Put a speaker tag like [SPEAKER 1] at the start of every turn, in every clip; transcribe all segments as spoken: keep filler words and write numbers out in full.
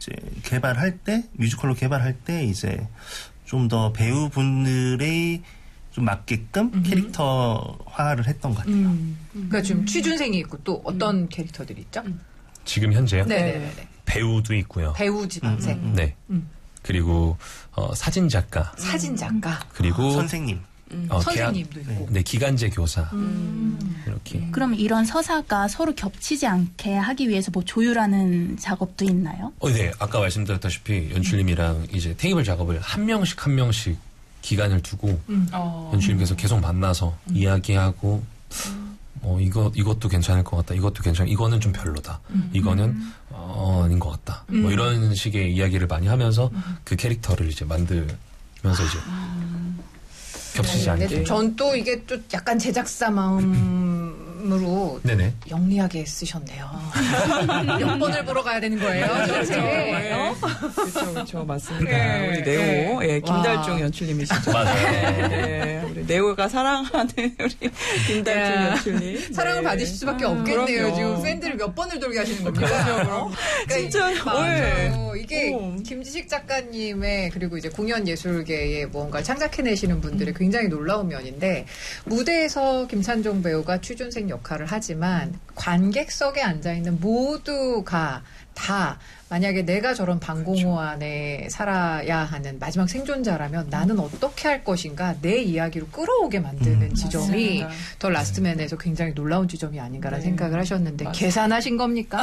[SPEAKER 1] 이제 개발할 때 뮤지컬로 개발할 때 이제 좀 더 배우분들의 좀 맞게끔 음흠. 캐릭터화를 했던 것 같아요.
[SPEAKER 2] 음. 그러니까 지금 취준생이 있고 또 어떤 음. 캐릭터들이 있죠? 음.
[SPEAKER 3] 지금 현재요?
[SPEAKER 2] 네네네.
[SPEAKER 3] 배우도 있고요.
[SPEAKER 2] 배우 지망생.
[SPEAKER 3] 음, 음. 네. 음. 그리고 어, 사진 작가.
[SPEAKER 2] 사진 작가.
[SPEAKER 3] 그리고
[SPEAKER 1] 아, 선생님.
[SPEAKER 2] 음. 어, 선생님도
[SPEAKER 3] 기하,
[SPEAKER 2] 있고.
[SPEAKER 3] 네, 기간제 교사.
[SPEAKER 2] 음.
[SPEAKER 3] 이렇게.
[SPEAKER 4] 그럼 이런 서사가 서로 겹치지 않게 하기 위해서 뭐 조율하는 작업도 있나요?
[SPEAKER 3] 어, 네. 아까 말씀드렸다시피 연출님이랑 음. 이제 테이블 작업을 한 명씩 한 명씩 기간을 두고 음. 어. 연출님께서 계속 만나서 음. 이야기하고 음. 어, 이거, 이것도 괜찮을 것 같다. 이것도 괜찮, 이거는 좀 별로다. 음. 이거는, 어, 아닌 것 같다. 음. 뭐 이런 식의 이야기를 많이 하면서 음. 그 캐릭터를 이제 만들면서 이제 음. 겹치지
[SPEAKER 2] 네,
[SPEAKER 3] 않게.
[SPEAKER 2] 전 또 이게 또 약간 제작사 마음으로
[SPEAKER 3] 네네.
[SPEAKER 2] 영리하게 쓰셨네요. 몇 번을 보러 가야 되는 거예요?
[SPEAKER 5] 그렇죠.
[SPEAKER 2] 네.
[SPEAKER 5] 그렇죠, 그렇죠. 맞습니다.
[SPEAKER 2] 네.
[SPEAKER 5] 우리 네오, 예, 김달중
[SPEAKER 2] 와.
[SPEAKER 5] 연출님이시죠.
[SPEAKER 3] 맞아요.
[SPEAKER 5] 네, 우리 네오가 사랑하는 우리 김달중
[SPEAKER 2] 야.
[SPEAKER 5] 연출님.
[SPEAKER 2] 사랑을
[SPEAKER 5] 네.
[SPEAKER 2] 받으실 수밖에
[SPEAKER 5] 아,
[SPEAKER 2] 없겠네요.
[SPEAKER 5] 그럼요.
[SPEAKER 2] 지금 팬들을 몇 번을 돌게 하시는 겁니다.
[SPEAKER 5] 그럼요. 진짜,
[SPEAKER 2] 맞아요. 이게
[SPEAKER 5] 오.
[SPEAKER 2] 김지식 작가님의 그리고 이제 공연 예술계에 뭔가 창작해내시는 분들의 굉장히 놀라운 면인데 무대에서 김찬종 배우가 취준생 역할을 하지만 관객석에 앉아있는 모두가 다 만약에 내가 저런 방공호 안에 살아야 하는 마지막 생존자라면 나는 어떻게 할 것인가 내 이야기로 끌어오게 만드는
[SPEAKER 5] 음,
[SPEAKER 2] 지점이
[SPEAKER 5] 맞습니다.
[SPEAKER 2] 더 라스트맨에서 굉장히 놀라운 지점이 아닌가라는
[SPEAKER 5] 네.
[SPEAKER 2] 생각을 하셨는데
[SPEAKER 5] 맞습니다.
[SPEAKER 2] 계산하신 겁니까?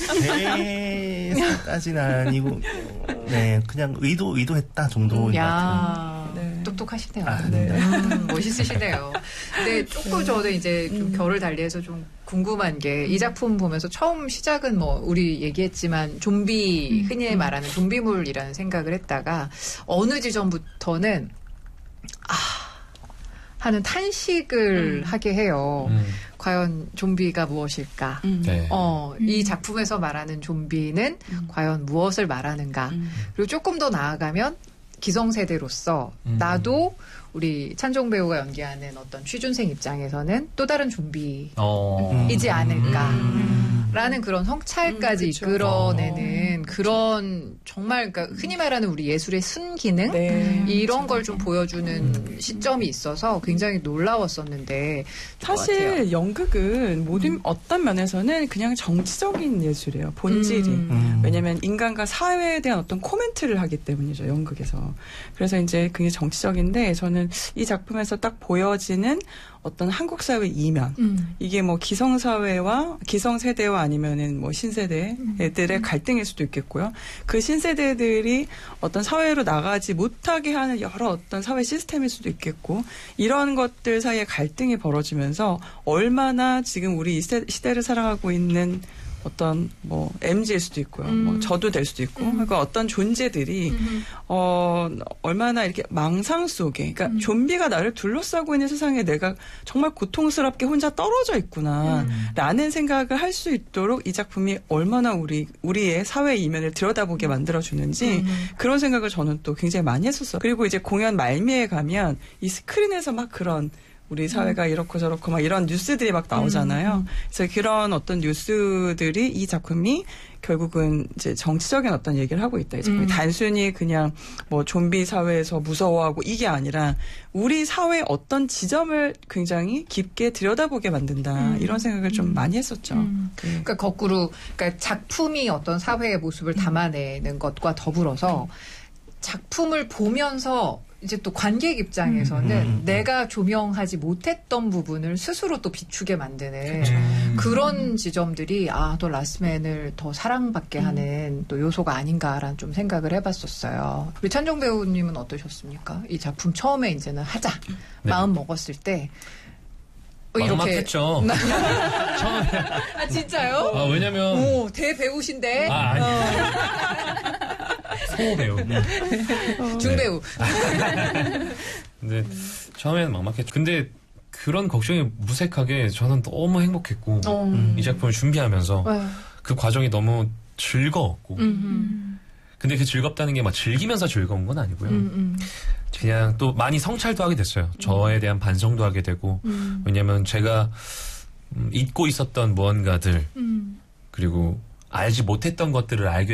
[SPEAKER 1] 계산까지는 아니고 네 그냥 의도 의도했다 정도인 것 같아요.
[SPEAKER 2] 야
[SPEAKER 5] 네.
[SPEAKER 2] 똑똑하시네요.
[SPEAKER 1] 아,
[SPEAKER 5] 네.
[SPEAKER 2] 음, 멋있으시네요. 근데 조금 저도 이제 좀
[SPEAKER 5] 음.
[SPEAKER 2] 결을 달리해서 좀 궁금한 게 이 작품 보면서 처음 시작은 뭐 우리 얘기했지만 좀비
[SPEAKER 5] 음.
[SPEAKER 2] 흔히 말하는 좀비물이라는 생각을 했다가 어느 지점부터는 아 하는 탄식을
[SPEAKER 5] 음.
[SPEAKER 2] 하게 해요.
[SPEAKER 3] 음.
[SPEAKER 2] 과연 좀비가 무엇일까?
[SPEAKER 5] 음.
[SPEAKER 3] 네.
[SPEAKER 2] 어, 이
[SPEAKER 5] 음.
[SPEAKER 2] 작품에서 말하는 좀비는
[SPEAKER 5] 음.
[SPEAKER 2] 과연 무엇을 말하는가?
[SPEAKER 5] 음.
[SPEAKER 2] 그리고 조금 더 나아가면 기성세대로서
[SPEAKER 3] 음.
[SPEAKER 2] 나도 우리 찬종 배우가 연기하는 어떤 취준생 입장에서는 또 다른 좀비이지
[SPEAKER 3] 어.
[SPEAKER 2] 않을까라는 그런 성찰까지
[SPEAKER 5] 음, 그쵸.
[SPEAKER 2] 이끌어내는 그런 정말 그러니까 흔히 말하는 우리 예술의 순기능
[SPEAKER 5] 네.
[SPEAKER 2] 이런 걸 좀 보여주는 시점이 있어서 굉장히 놀라웠었는데
[SPEAKER 5] 사실 연극은 모든 어떤 면에서는 그냥 정치적인 예술이에요. 본질이.
[SPEAKER 2] 음.
[SPEAKER 5] 왜냐하면 인간과 사회에 대한 어떤 코멘트를 하기 때문이죠. 연극에서. 그래서 이제 그게 정치적인데 저는 이 작품에서 딱 보여지는 어떤 한국 사회 이면
[SPEAKER 2] 음.
[SPEAKER 5] 이게 뭐 기성사회와 기성세대와 아니면은 뭐 신세대 애들의 갈등일 수도 있겠고요. 그 신세대들이 어떤 사회로 나가지 못하게 하는 여러 어떤 사회 시스템일 수도 있겠고 이런 것들 사이에 갈등이 벌어지면서 얼마나 지금 우리 이 시대를 살아가고 있는 어떤 뭐 엠지일 수도 있고요.
[SPEAKER 2] 음.
[SPEAKER 5] 뭐 저도 될 수도 있고.
[SPEAKER 2] 음.
[SPEAKER 5] 그러니까 어떤 존재들이
[SPEAKER 2] 음.
[SPEAKER 5] 어 얼마나 이렇게 망상 속에 그러니까
[SPEAKER 2] 음.
[SPEAKER 5] 좀비가 나를 둘러싸고 있는 세상에 내가 정말 고통스럽게 혼자 떨어져 있구나라는 음. 생각을 할 수 있도록 이 작품이 얼마나 우리 우리의 사회 이면을 들여다보게 만들어 주는지
[SPEAKER 2] 음.
[SPEAKER 5] 그런 생각을 저는 또 굉장히 많이 했었어요. 그리고 이제 공연 말미에 가면 이 스크린에서 막 그런 우리 사회가 음. 이렇고 저렇고 막 이런 뉴스들이 막 나오잖아요.
[SPEAKER 2] 음.
[SPEAKER 5] 그래서 그런 어떤 뉴스들이 이 작품이 결국은 이제 정치적인 어떤 얘기를 하고 있다. 이 작품이 음. 단순히 그냥 뭐 좀비 사회에서 무서워하고 이게 아니라 우리 사회의 어떤 지점을 굉장히 깊게 들여다보게 만든다.
[SPEAKER 2] 음.
[SPEAKER 5] 이런 생각을 좀 많이 했었죠.
[SPEAKER 2] 음.
[SPEAKER 5] 네.
[SPEAKER 2] 그러니까 거꾸로 그러니까 작품이 어떤 사회의 모습을 담아내는 것과 더불어서 작품을 보면서 이제 또 관객 입장에서는 음. 내가 조명하지 못했던 부분을 스스로 또 비추게 만드는
[SPEAKER 3] 음.
[SPEAKER 2] 그런 지점들이 아, 또 라스트맨을 더 사랑받게
[SPEAKER 5] 음.
[SPEAKER 2] 하는 또 요소가 아닌가라는 좀 생각을 해봤었어요. 우리 찬종 배우님은 어떠셨습니까? 이 작품 처음에 이제는 하자
[SPEAKER 3] 네.
[SPEAKER 2] 마음 먹었을 때 어, 이렇게
[SPEAKER 3] 막막했죠. 처음에.
[SPEAKER 2] 아 진짜요?
[SPEAKER 3] 아, 왜냐면
[SPEAKER 2] 오 대배우신데
[SPEAKER 3] 아 아니 소배우.
[SPEAKER 2] 중배우.
[SPEAKER 3] 근데 처음에는 막막했죠. 근데 그런 걱정이 무색하게 저는 너무 행복했고
[SPEAKER 2] 어.
[SPEAKER 3] 이 작품을 준비하면서
[SPEAKER 2] 네.
[SPEAKER 3] 그 과정이 너무 즐거웠고
[SPEAKER 2] 음.
[SPEAKER 3] 근데 그 즐겁다는 게 막 즐기면서 즐거운 건 아니고요.
[SPEAKER 2] 음, 음.
[SPEAKER 3] 그냥 또 많이 성찰도 하게 됐어요. 저에 대한 반성도 하게 되고
[SPEAKER 2] 음.
[SPEAKER 3] 왜냐하면 제가 음, 잊고 있었던 무언가들
[SPEAKER 2] 음.
[SPEAKER 3] 그리고 알지 못했던 것들을 알게